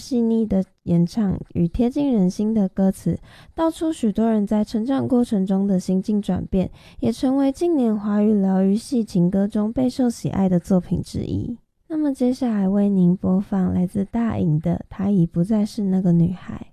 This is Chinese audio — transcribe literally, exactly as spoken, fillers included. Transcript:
细腻的演唱与贴近人心的歌词，道出许多人在成长过程中的心境转变，也成为近年华语疗愈系情歌中备受喜爱的作品之一。那么接下来为您播放来自大颖的《她已不再是那个女孩》。